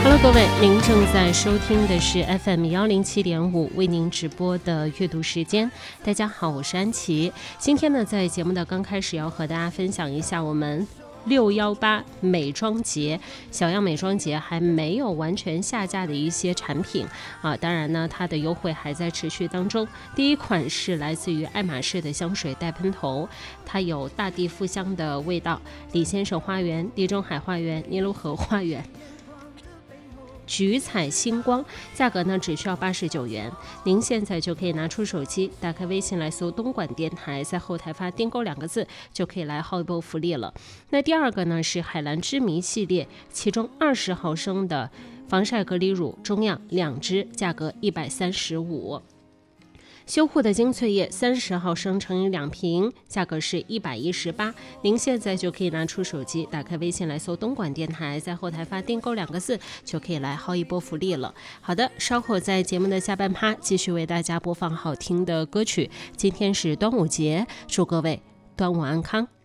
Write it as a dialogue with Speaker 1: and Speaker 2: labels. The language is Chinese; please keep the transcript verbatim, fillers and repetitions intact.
Speaker 1: Hello， 各位，您正在收听的是 F M 一零七点五 为您直播的阅读时间。大家好，我是安琪。今天呢，在节目的刚开始要和大家分享一下我们六一八美妆节小样美妆节还没有完全下架的一些产品啊，当然呢，它的优惠还在持续当中。第一款是来自于爱马仕的香水带喷头，它有大地馥香的味道，李先生花园、地中海花园、尼罗河花园、橘彩星光，价格呢只需要八十九元。您现在就可以拿出手机，打开微信来搜东莞电台，在后台发订购两个字，就可以来薅一波福利了。那第二个呢是海蓝之谜系列，其中二十毫升的防晒隔离乳中样两支，价格一百三十五。修护的精粹液三十毫升乘以两瓶，价格是一百一十八。您现在就可以拿出手机，打开微信来搜东莞电台，在后台发订购两个字，就可以来薅一波福利了。好的，稍后在节目的下半趴继续为大家播放好听的歌曲。今天是端午节，祝各位端午安康。